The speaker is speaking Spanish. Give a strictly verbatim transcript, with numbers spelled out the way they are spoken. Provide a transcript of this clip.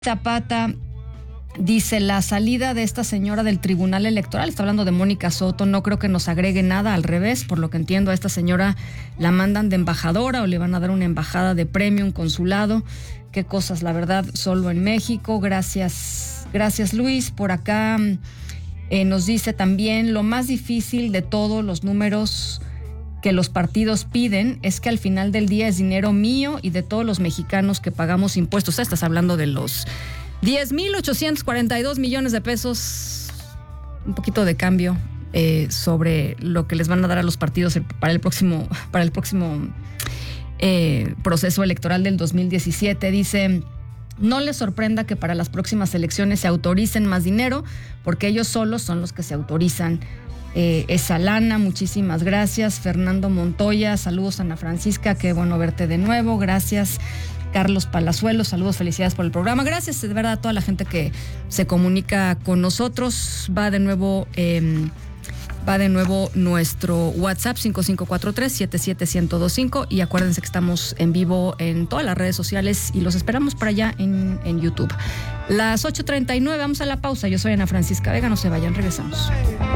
Zapata dice: la salida de esta señora del Tribunal Electoral, está hablando de Mónica Soto, no creo que nos agregue nada, al revés, por lo que entiendo a esta señora la mandan de embajadora o le van a dar una embajada de premio, un consulado. Qué cosas, la verdad, solo en México. Gracias, gracias Luis. Por acá eh, nos dice también: lo más difícil de todos los números que los partidos piden es que al final del día es dinero mío y de todos los mexicanos que pagamos impuestos. O sea, estás hablando de los diez mil ochocientos cuarenta y dos millones de pesos, un poquito de cambio eh, sobre lo que les van a dar a los partidos para el próximo, para el próximo eh, proceso electoral del dos mil diecisiete. Dice: no les sorprenda que para las próximas elecciones se autoricen más dinero, porque ellos solos son los que se autorizan Eh, esa lana. Muchísimas gracias. Fernando Montoya, saludos. Ana Francisca, qué bueno verte de nuevo, gracias. Carlos Palazuelos, saludos, felicidades por el programa. Gracias de verdad a toda la gente que se comunica con nosotros. Va de nuevo eh, va de nuevo nuestro WhatsApp cinco cinco cuatro tres siete siete uno cero dos cinco, y acuérdense que estamos en vivo en todas las redes sociales y los esperamos para allá en, en YouTube. Las ocho treinta y nueve, vamos a la pausa. Yo soy Ana Francisca Vega, no se vayan, regresamos.